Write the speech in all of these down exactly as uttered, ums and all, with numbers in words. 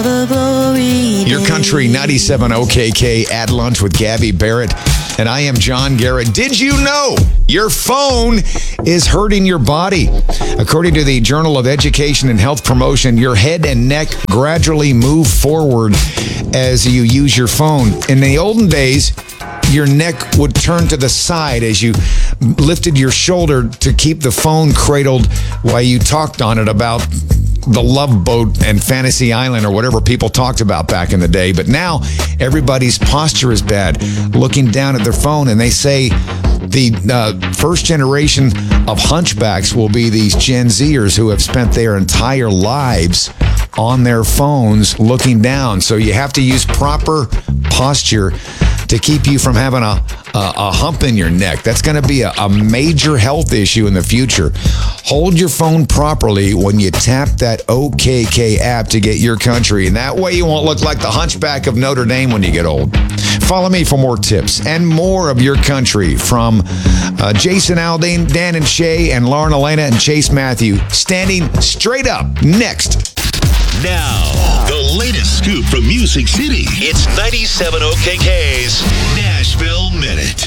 Your Country ninety-seven O K K at lunch with Gabby Barrett. And I am John Garrett. Did you know your phone is hurting your body? According to the Journal of Education and Health Promotion, your head and neck gradually move forward as you use your phone. In the olden days, your neck would turn to the side as you lifted your shoulder to keep the phone cradled while you talked on it about the Love Boat and Fantasy Island or whatever people talked about back in the day. But now everybody's posture is bad, looking down at their phone, and they say the uh, first generation of hunchbacks will be these Gen Zers who have spent their entire lives on their phones looking down. So you have to use proper posture to keep you from having a, a, a hump in your neck. That's going to be a, a major health issue in the future. Hold your phone properly when you tap that O K K app to get Your Country, and that way you won't look like the hunchback of Notre Dame when you get old. Follow me for more tips and more of Your Country from uh, Jason Aldean, Dan and Shay, and Lauren Elena and Chase Matthew, standing straight up next. Now, the latest scoop from Music City. It's ninety-seven O K K's Nashville Minute.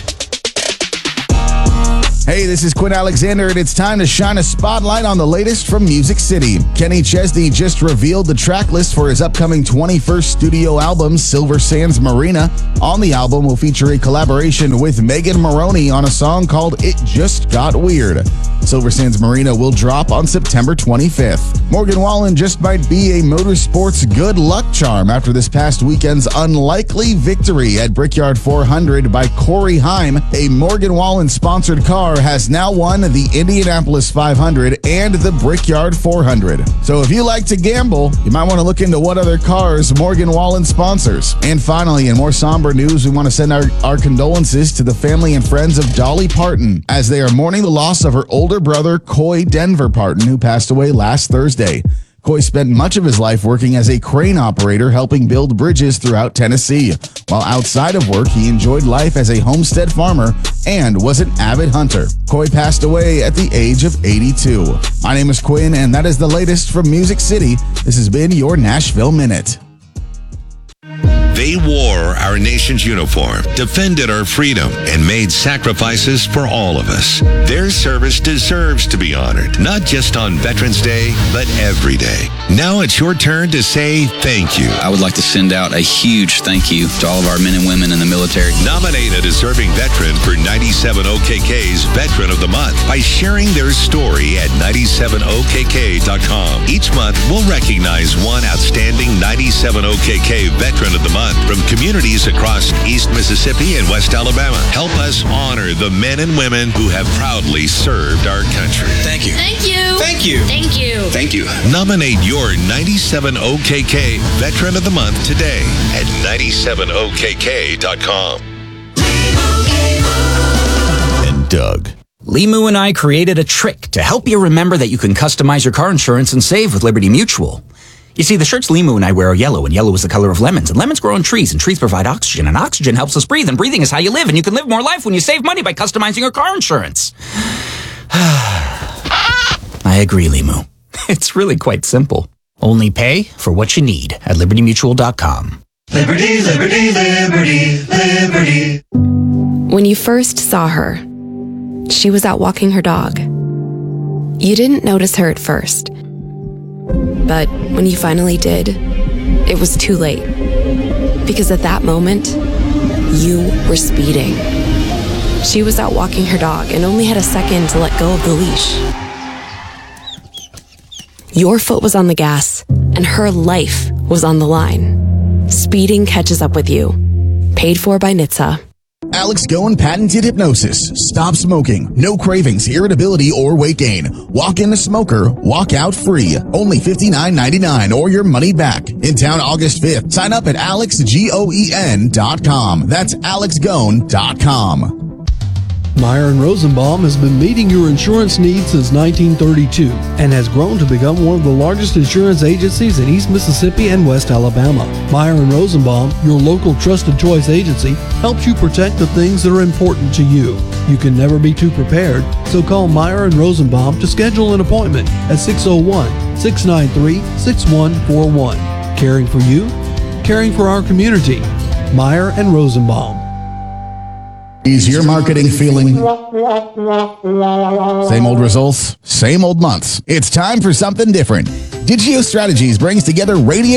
Hey, this is Quinn Alexander, and it's time to shine a spotlight on the latest from Music City. Kenny Chesney just revealed the track list for his upcoming twenty-first studio album, Silver Sands Marina. On the album will feature a collaboration with Megan Moroney on a song called It Just Got Weird. Silver Sands Marina will drop on September twenty-fifth. Morgan Wallen just might be a motorsports good luck charm after this past weekend's unlikely victory at Brickyard four hundred by Corey Heim. A Morgan Wallen-sponsored car has now won the Indianapolis five hundred and the Brickyard four hundred. So if you like to gamble, you might want to look into what other cars Morgan Wallen sponsors. And finally, in more somber news, we want to send our, our condolences to the family and friends of Dolly Parton as they are mourning the loss of her older brother, Coy Denver Parton, who passed away last Thursday. Coy spent much of his life working as a crane operator, helping build bridges throughout Tennessee. While outside of work, he enjoyed life as a homestead farmer and was an avid hunter. Coy passed away at the age of eighty-two. My name is Quinn, and that is the latest from Music City. This has been your Nashville Minute. They wore our nation's uniform, defended our freedom, and made sacrifices for all of us. Their service deserves to be honored, not just on Veterans Day, but every day. Now it's your turn to say thank you. I would like to send out a huge thank you to all of our men and women in the military. Nominate a deserving veteran for ninety-seven O K K's Veteran of the Month by sharing their story at ninety-seven O K K dot com. Each month, we'll recognize one outstanding ninety-seven O K K Veteran of the Month from communities across East Mississippi and West Alabama. Help us honor the men and women who have proudly served our country. Thank you. Thank you. Thank you. Thank you. Thank you. Nominate your ninety-seven O K K Veteran of the Month today at ninety-seven O K K dot com. And Doug. Limu and I created a trick to help you remember that you can customize your car insurance and save with Liberty Mutual. You see, the shirts Limu and I wear are yellow, and yellow is the color of lemons, and lemons grow on trees, and trees provide oxygen, and oxygen helps us breathe, and breathing is how you live, and you can live more life when you save money by customizing your car insurance. I agree, Limu. It's really quite simple. Only pay for what you need at liberty mutual dot com. Liberty, liberty, liberty, liberty. When you first saw her, she was out walking her dog. You didn't notice her at first. But when you finally did, it was too late. Because at that moment, you were speeding. She was out walking her dog and only had a second to let go of the leash. Your foot was on the gas, and her life was on the line. Speeding catches up with you. Paid for by N H T S A. Alex Goen patented hypnosis. Stop smoking. No cravings, irritability, or weight gain. Walk in a smoker, walk out free. Only fifty-nine ninety-nine or your money back. In town August fifth. Sign up at alex goen dot com. That's alex goen dot com. Meyer and Rosenbaum has been meeting your insurance needs since nineteen thirty-two and has grown to become one of the largest insurance agencies in East Mississippi and West Alabama. Meyer and Rosenbaum, your local trusted choice agency, helps you protect the things that are important to you. You can never be too prepared, so call Meyer and Rosenbaum to schedule an appointment at six oh one, six nine three, six one four one. Caring for you, caring for our community. Meyer and Rosenbaum. Is your marketing feeling same old results, same old months? It's time for something different. Digio Strategies brings together radio